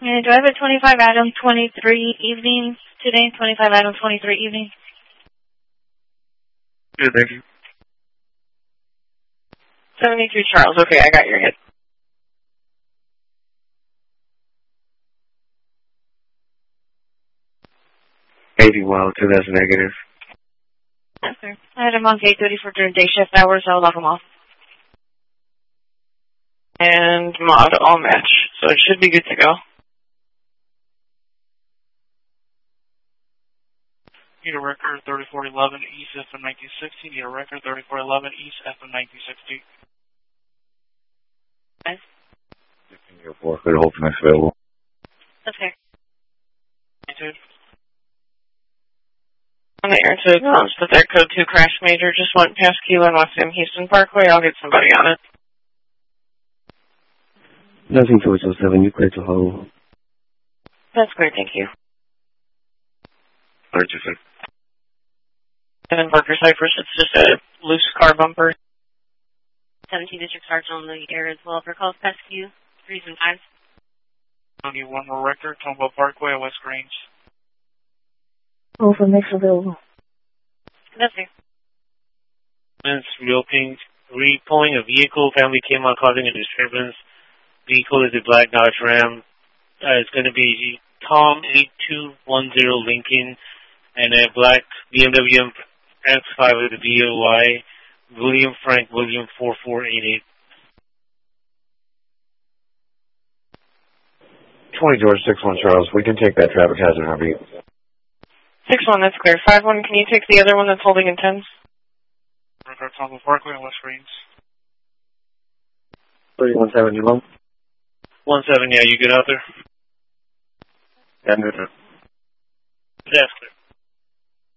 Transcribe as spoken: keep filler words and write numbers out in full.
And do I have a twenty-five Adam twenty-three evening today? twenty-five Adam twenty-three evening. Good, thank you. seventy-three Charles. Okay, I got your hit. eighty Wild two, that's negative. Okay. I had him on gate thirty for during day shift hours, so I'll lock him off. And mod all match, so it should be good to go. Need a record thirty-four eleven East F M nineteen sixty. Need a record thirty-four eleven East F M nineteen sixty. Okay. fifteen oh four, could hold next available. Okay. Dude. On the air to acknowledge that their code two crash major just went past Kilo and West Sam Houston Parkway. I'll get somebody on it. Nothing to oh seven, you clear to hold. That's great, thank you. Purchasing. And then Barker Cypress, it's just a loose car bumper. seventeen District Sergeant on the air as well for calls past Q, threes and fives. I need one more record, Tombo Parkway, West Grange. Over mix available. That's fair. It's real pink. Repulling a vehicle, family came out causing a disturbance. Vehicle is a black Dodge Ram. Uh, it's going to be Tom eight two one zero Lincoln and a black B M W X five with a V O Y. William Frank William four four eight eight. twenty George six one Charles, we can take that traffic hazard R V. six one, that's clear. five one, can you take the other one that's holding in tens? Record Tombo Parkway, West Grange. thirty-one seventy low. one seven, yeah, you get out there? Yeah, no, no. That's clear.